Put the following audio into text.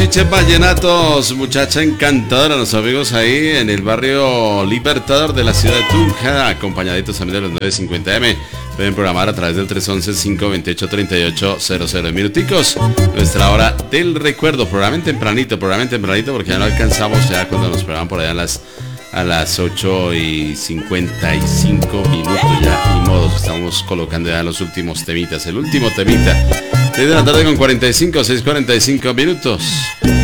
chiches vallenatos, muchacha encantadora, los amigos ahí en el barrio Libertador de la ciudad de Tunja, acompañaditos también de los 950M. Pueden programar a través del 311-528-3800 minuticos. Nuestra hora del recuerdo, programen tempranito, porque ya no alcanzamos ya cuando nos programan por allá a las 8:55 minutos ya, y modos, estamos colocando ya los últimos temitas, el último temita. 6 de la tarde con 6:45 minutos.